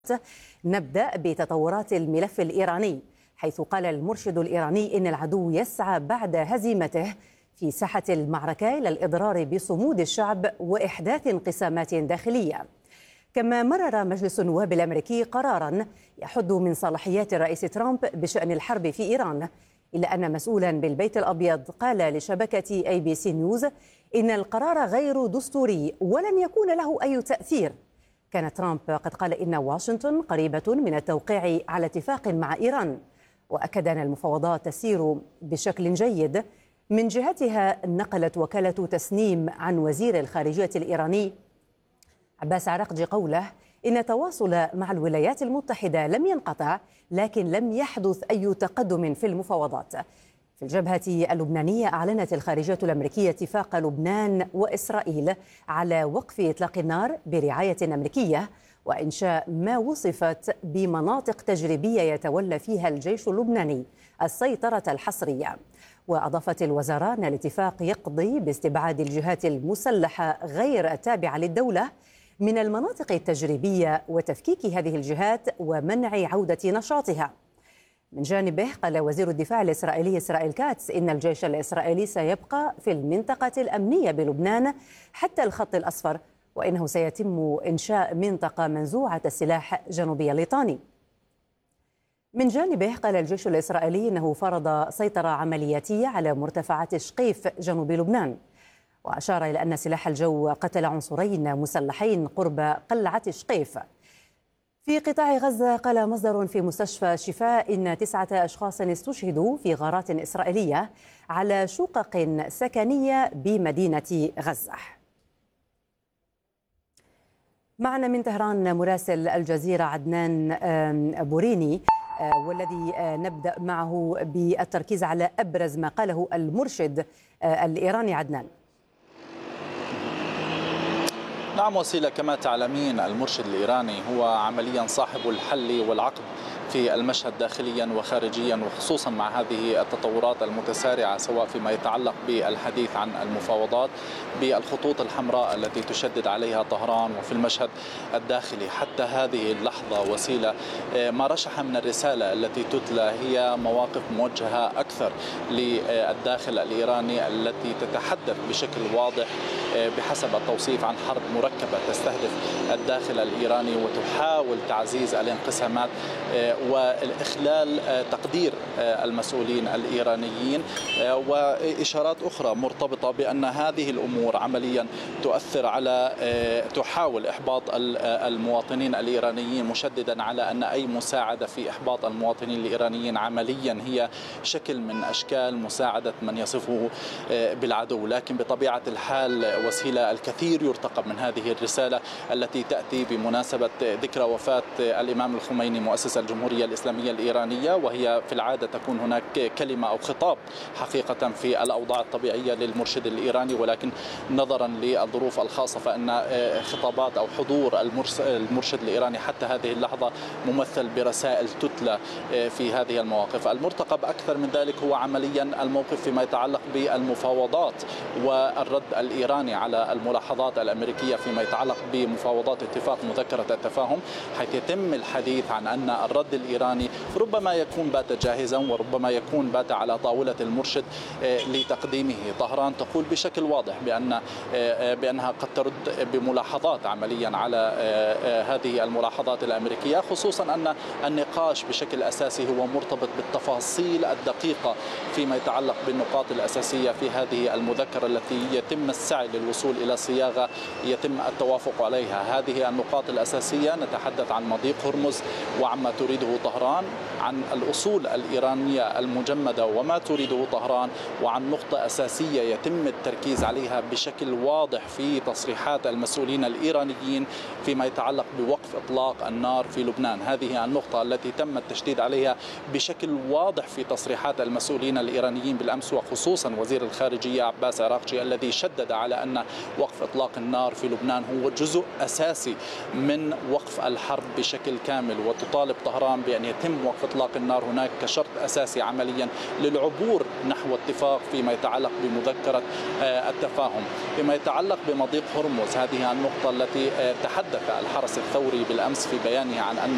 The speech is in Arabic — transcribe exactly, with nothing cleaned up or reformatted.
نبدأ بتطورات الملف الإيراني، حيث قال المرشد الإيراني إن العدو يسعى بعد هزيمته في ساحة المعركة إلى الإضرار بصمود الشعب وإحداث انقسامات داخلية. كما مرر مجلس النواب الأمريكي قراراً يحد من صلاحيات الرئيس ترامب بشأن الحرب في إيران، إلا أن مسؤولاً بالبيت الأبيض قال لشبكة أي بي سي نيوز إن القرار غير دستوري ولن يكون له أي تأثير. كان ترامب قد قال إن واشنطن قريبة من التوقيع على اتفاق مع إيران، وأكد أن المفاوضات تسير بشكل جيد. من جهتها نقلت وكالة تسنيم عن وزير الخارجية الإيراني عباس عراقجي قوله إن التواصل مع الولايات المتحدة لم ينقطع، لكن لم يحدث أي تقدم في المفاوضات. في الجبهة اللبنانية أعلنت الخارجية الأمريكية اتفاق لبنان وإسرائيل على وقف إطلاق النار برعاية أمريكية وإنشاء ما وصفت بمناطق تجريبية يتولى فيها الجيش اللبناني السيطرة الحصرية. وأضافت الوزارة أن الاتفاق يقضي باستبعاد الجهات المسلحة غير التابعة للدولة من المناطق التجريبية وتفكيك هذه الجهات ومنع عودة نشاطها. من جانبه قال وزير الدفاع الإسرائيلي إسرائيل كاتس إن الجيش الإسرائيلي سيبقى في المنطقة الأمنية بلبنان حتى الخط الأصفر، وإنه سيتم إنشاء منطقة منزوعة السلاح جنوبي الليطاني. من جانبه قال الجيش الإسرائيلي إنه فرض سيطرة عملياتية على مرتفعات شقيف جنوب لبنان، وأشار إلى أن سلاح الجو قتل عنصرين مسلحين قرب قلعة شقيف. في قطاع غزة قال مصدر في مستشفى شفاء إن تسعة أشخاص استشهدوا في غارات إسرائيلية على شقق سكنية بمدينة غزة. معنا من طهران مراسل الجزيرة عدنان بوريني، والذي نبدأ معه بالتركيز على أبرز ما قاله المرشد الإيراني. عدنان. نعم وسيلة، كما تعلمين المرشد الإيراني هو عمليا صاحب الحل والعقد في المشهد داخليا وخارجيا، وخصوصا مع هذه التطورات المتسارعة سواء فيما يتعلق بالحديث عن المفاوضات بالخطوط الحمراء التي تشدد عليها طهران وفي المشهد الداخلي. حتى هذه اللحظة وسيلة ما رشح من الرسالة التي تتلى هي مواقف موجهة أكثر للداخل الإيراني التي تتحدث بشكل واضح بحسب التوصيف عن حرب مركبة تستهدف الداخل الإيراني وتحاول تعزيز الانقسامات والإخلال تقدير المسؤولين الإيرانيين، وإشارات أخرى مرتبطة بأن هذه الأمور عمليا تؤثر على تحاول إحباط المواطنين الإيرانيين، مشددا على أن أي مساعدة في إحباط المواطنين الإيرانيين عمليا هي شكل من أشكال مساعدة من يصفه بالعدو. لكن بطبيعة الحال وسيلة الكثير يرتقب من هذه الرسالة التي تأتي بمناسبة ذكرى وفاة الإمام الخميني مؤسس الجمهورية الإسلامية الإيرانية، وهي في العادة تكون هناك كلمة أو خطاب حقيقة في الأوضاع الطبيعية للمرشد الإيراني، ولكن نظرا للظروف الخاصة فإن خطابات أو حضور المرشد الإيراني حتى هذه اللحظة ممثل برسائل تتلى في هذه المواقف. المرتقب أكثر من ذلك هو عمليا الموقف فيما يتعلق بالمفاوضات والرد الإيراني على الملاحظات الأمريكية فيما يتعلق بمفاوضات اتفاق مذكرة التفاهم، حيث يتم الحديث عن أن الرد الإيراني ربما يكون بات جاهزا وربما يكون بات على طاولة المرشد لتقديمه. طهران تقول بشكل واضح بأن بأنها قد ترد بملاحظات عمليا على هذه الملاحظات الأمريكية، خصوصا أن النقاش بشكل أساسي هو مرتبط بالتفاصيل الدقيقة فيما يتعلق بالنقاط الأساسية في هذه المذكرة التي يتم السعي للوصول إلى صياغة يتم التوافق عليها. هذه النقاط الأساسية نتحدث عن مضيق هرمز وعما تريده طهران، عن الأصول الإيرانية المجمدة وما تريده طهران، وعن نقطة أساسية يتم التركيز عليها بشكل واضح في تصريحات المسؤولين الإيرانيين فيما يتعلق بوقف إطلاق النار في لبنان. هذه النقطة التي تم التشديد عليها بشكل واضح في تصريحات المسؤولين الإيرانيين بالأمس، وخصوصا وزير الخارجية عباس عراقجي الذي شدد على أن وقف إطلاق النار في لبنان هو جزء أساسي من وقف الحرب بشكل كامل، وتطالب طهران بأن يتم وقف إطلاق النار هناك كشرط أساسي عمليا للعبور نحو اتفاق فيما يتعلق بمذكرة التفاهم. فيما يتعلق بمضيق هرمز، هذه النقطة التي تحدث الحرس الثوري بالأمس في بيانه عن أن